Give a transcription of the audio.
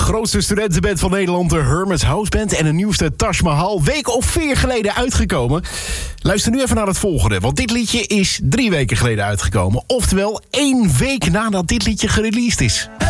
grootste studentenband van Nederland, de Hermits House Band... en een nieuwste Taj Mahal, week of 4 geleden uitgekomen. Luister nu even naar het volgende, want dit liedje is 3 weken geleden uitgekomen. Oftewel 1 week nadat dit liedje gereleased is.